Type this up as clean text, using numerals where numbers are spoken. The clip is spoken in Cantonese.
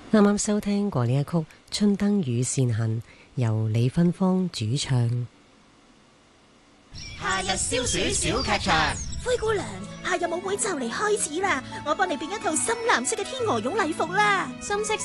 啱啱收聽過呢一曲《春燈與善行》，由李芬芳主唱。 夏日消暑小劇場， 灰姑娘，夏日舞會就嚟開始啦！我幫你變一套深藍色嘅天鵝絨禮服啦， 深色